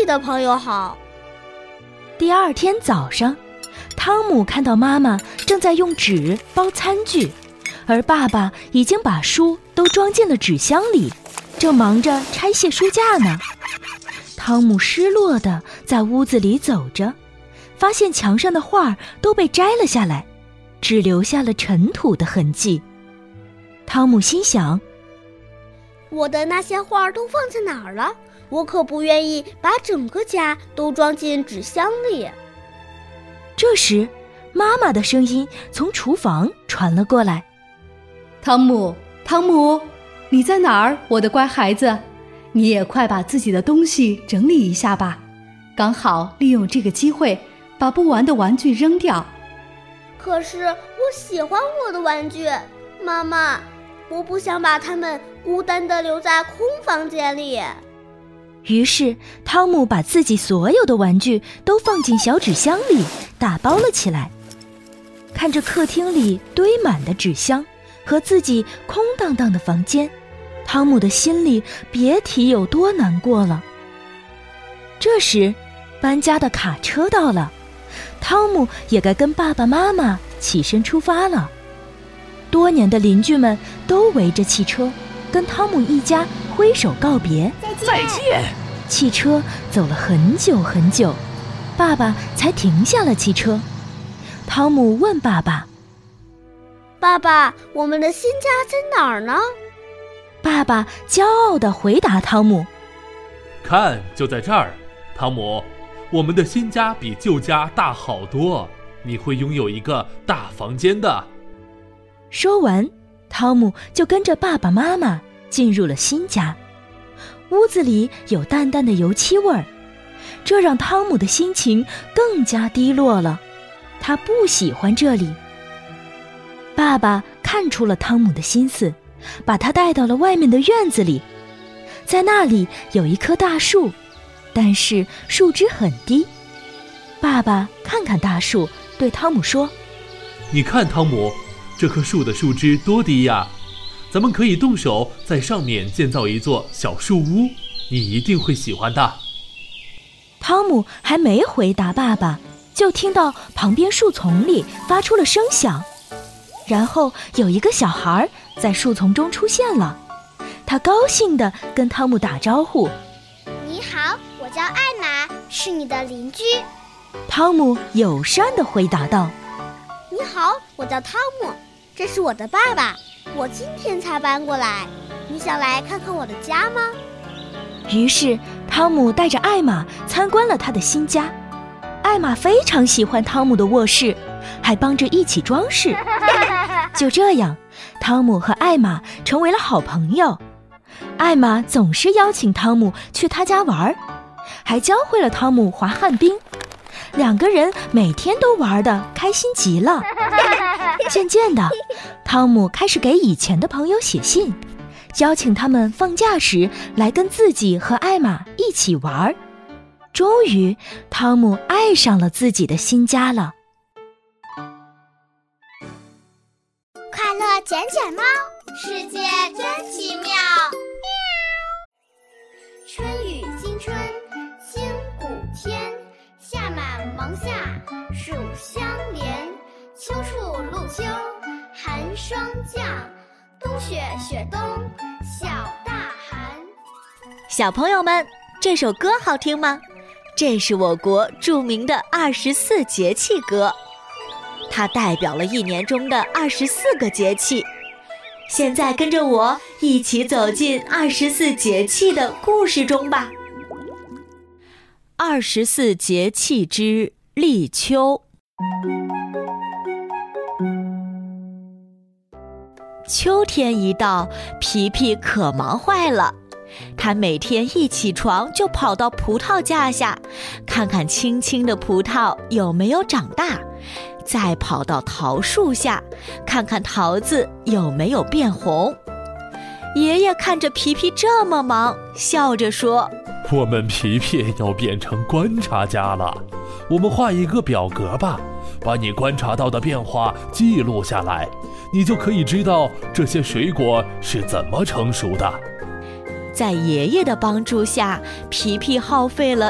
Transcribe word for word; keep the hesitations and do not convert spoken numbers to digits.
的朋友好。 第二天早上，汤姆看到妈妈正在用纸包餐具，而爸爸已经把书都装进了纸箱里，正忙着拆卸书架呢。汤姆失落地在屋子里走着，发现墙上的画都被摘了下来，只留下了尘土的痕迹。汤姆心想， 我的那些画都放在哪儿了？我可不愿意把整个家都装进纸箱里。 这时，妈妈的声音从厨房传了过来。 汤姆，汤姆，你在哪儿，我的乖孩子？你也快把自己的东西整理一下吧，刚好利用这个机会把不玩的玩具扔掉。 可是我喜欢我的玩具，妈妈，我不想把它们孤单地留在空房间里。 于是汤姆把自己所有的玩具都放进小纸箱里，打包了起来。看着客厅里堆满的纸箱和自己空荡荡的房间，汤姆的心里别提有多难过了。这时搬家的卡车到了，汤姆也该跟爸爸妈妈起身出发了。多年的邻居们都围着汽车跟汤姆一家挥手告别， 再见。 汽车走了很久很久，爸爸才停下了汽车。汤姆问爸爸， 爸爸，我们的新家在哪儿呢？ 爸爸骄傲地回答汤姆， 看，就在这儿。汤姆，我们的新家比旧家大好多，你会拥有一个大房间的。 说完，汤姆就跟着爸爸妈妈进入了新家。屋子里有淡淡的油漆味儿，这让汤姆的心情更加低落了。他不喜欢这里。爸爸看出了汤姆的心思，把他带到了外面的院子里。在那里有一棵大树，但是树枝很低。爸爸看看大树，对汤姆说， 你看，汤姆，这棵树的树枝多低呀，咱们可以动手在上面建造一座小树屋，你一定会喜欢的。 汤姆还没回答爸爸，就听到旁边树丛里发出了声响，然后有一个小孩在树丛中出现了。他高兴地跟汤姆打招呼， 你好，我叫艾玛，是你的邻居。 汤姆友善地回答道， 你好，我叫汤姆，这是我的爸爸，我今天才搬过来，你想来看看我的家吗？ 于是汤姆带着艾玛参观了他的新家。艾玛非常喜欢汤姆的卧室，还帮着一起装饰。就这样，汤姆和艾玛成为了好朋友。艾玛总是邀请汤姆去他家玩，还教会了汤姆滑旱冰。两个人每天都玩得开心极了。渐渐的，汤姆开始给以前的朋友写信，邀请他们放假时来跟自己和艾玛一起玩。终于，汤姆爱上了自己的新家了。 快乐捡捡猫，世界真奇妙。春雨惊春，清谷天，夏满芒夏，暑相连。秋处露秋，寒霜降，冬雪雪冬，小大寒。 小朋友们，这首歌好听吗？这是我国著名的二十四节气歌，它代表了一年中的二十四个节气。现在跟着我一起走进二十四节气的故事中吧。二十四节气之立秋。秋天一到，皮皮可忙坏了。他每天一起床就跑到葡萄架下，看看青青的葡萄有没有长大，再跑到桃树下，看看桃子有没有变红。爷爷看着皮皮这么忙，笑着说， 我们皮皮要变成观察家了，我们画一个表格吧，把你观察到的变化记录下来，你就可以知道这些水果是怎么成熟的。 在爷爷的帮助下，皮皮耗费了